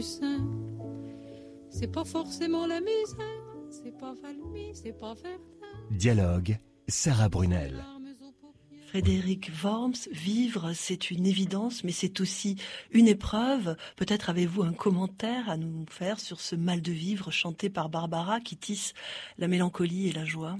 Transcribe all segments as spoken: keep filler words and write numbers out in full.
plus simple. C'est pas forcément la misère, c'est pas Valmy, c'est pas Verdun. Dialogue, Sarah Brunel. Frédéric Worms, vivre, c'est une évidence, mais c'est aussi une épreuve. Peut-être avez-vous un commentaire à nous faire sur ce mal de vivre chanté par Barbara qui tisse la mélancolie et la joie.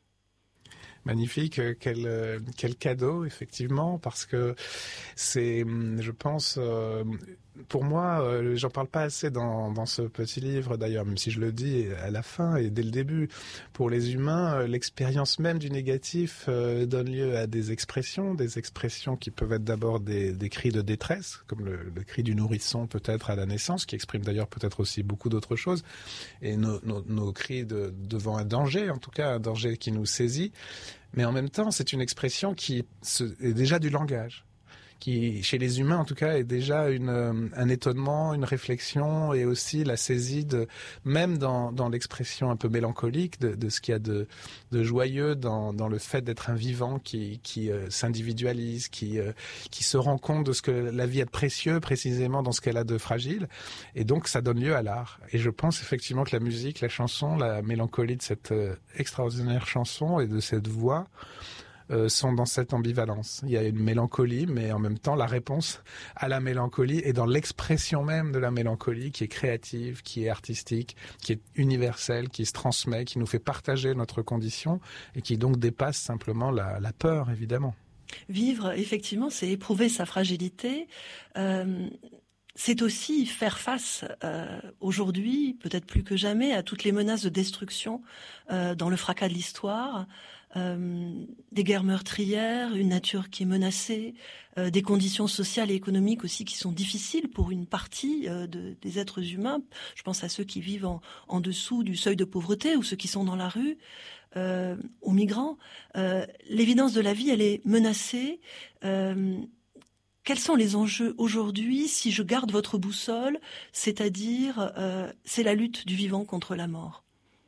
Magnifique, quel, quel cadeau, effectivement, parce que c'est, je pense, euh, pour moi, euh, j'en parle pas assez dans, dans ce petit livre, d'ailleurs, même si je le dis à la fin et dès le début. Pour les humains, euh, l'expérience même du négatif euh, donne lieu à des expressions, des expressions qui peuvent être d'abord des, des cris de détresse, comme le, le cri du nourrisson peut-être à la naissance, qui exprime d'ailleurs peut-être aussi beaucoup d'autres choses, et nos, nos, nos cris de, devant un danger, en tout cas un danger qui nous saisit. Mais en même temps, c'est une expression qui est déjà du langage, qui, chez les humains en tout cas, est déjà une, un étonnement, une réflexion et aussi la saisie de, même dans, dans l'expression un peu mélancolique de, de ce qu'il y a de, de joyeux dans, dans le fait d'être un vivant qui, qui euh, s'individualise, qui, euh, qui se rend compte de ce que la vie a de précieux, précisément dans ce qu'elle a de fragile. Et donc, ça donne lieu à l'art. Et je pense effectivement que la musique, la chanson, la mélancolie de cette euh, extraordinaire chanson et de cette voix, Euh, sont dans cette ambivalence. Il y a une mélancolie, mais en même temps, la réponse à la mélancolie est dans l'expression même de la mélancolie, qui est créative, qui est artistique, qui est universelle, qui se transmet, qui nous fait partager notre condition et qui donc dépasse simplement la, la peur, évidemment. Vivre, effectivement, c'est éprouver sa fragilité. Euh... C'est aussi faire face euh, aujourd'hui, peut-être plus que jamais, à toutes les menaces de destruction euh, dans le fracas de l'histoire, euh, des guerres meurtrières, une nature qui est menacée, euh, des conditions sociales et économiques aussi qui sont difficiles pour une partie euh, de, des êtres humains. Je pense à ceux qui vivent en, en dessous du seuil de pauvreté ou ceux qui sont dans la rue, euh, aux migrants. Euh, l'évidence de la vie, elle est menacée. Euh, Quels sont les enjeux aujourd'hui si je garde votre boussole, c'est-à-dire euh, c'est la lutte du vivant contre la mort?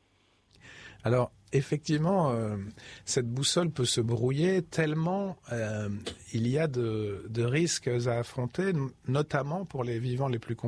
Alors, effectivement, euh, cette boussole peut se brouiller tellement euh, il y a de, de risques à affronter, notamment pour les vivants les plus compliqués.